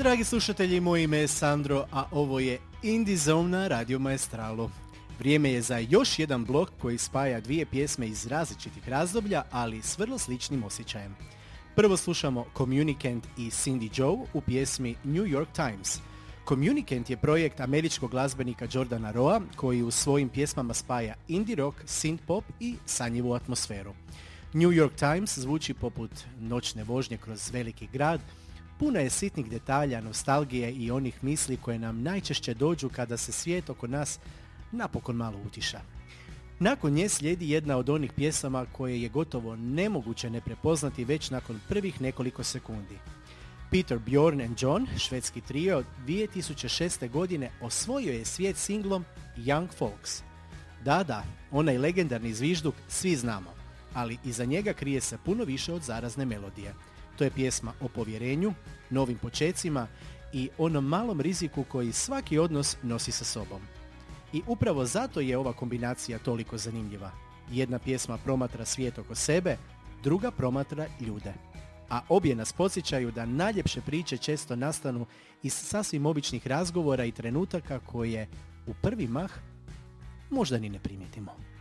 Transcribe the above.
Dragi slušatelji, moje ime je Sandro, a ovo je Indie Zone na Radio Maestralu. Vrijeme je za još jedan blok koji spaja dvije pjesme iz različitih razdoblja, ali s vrlo sličnim osjećajem. Prvo slušamo Communicant i Cindy Joe u pjesmi New York Times. Communicant je projekt američkog glazbenika Jordana Roa koji u svojim pjesmama spaja indie rock, synth pop i sanjivu atmosferu. New York Times zvuči poput noćne vožnje kroz veliki grad, puna je sitnih detalja, nostalgije i onih misli koje nam najčešće dođu kada se svijet oko nas napokon malo utiša. Nakon nje slijedi jedna od onih pjesama koje je gotovo nemoguće ne prepoznati već nakon prvih nekoliko sekundi. Peter, Bjorn and John, švedski trio, 2006. godine osvojio je svijet singlom Young Folks. Da, onaj legendarni zvižduk svi znamo, ali iza njega krije se puno više od zarazne melodije. To je pjesma o povjerenju, novim počecima i onom malom riziku koji svaki odnos nosi sa sobom. I upravo zato je ova kombinacija toliko zanimljiva. Jedna pjesma promatra svijet oko sebe, druga promatra ljude. A obje nas podsjećaju da najljepše priče često nastanu iz sasvim običnih razgovora i trenutaka koje u prvi mah možda ni ne primijetimo.